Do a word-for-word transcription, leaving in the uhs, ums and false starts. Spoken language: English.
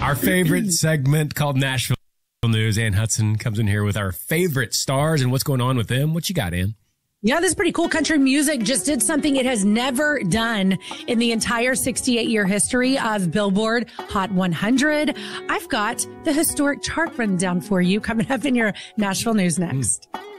Our favorite segment called Nashville News. Ann Hudson comes in here with our favorite stars and what's going on with them. What you got, Ann? Yeah, this is pretty cool. Country music just did something it has never done in the entire sixty-eight year history of Billboard Hot one hundred. I've got the historic chart rundown for you coming up in your Nashville News next. Mm.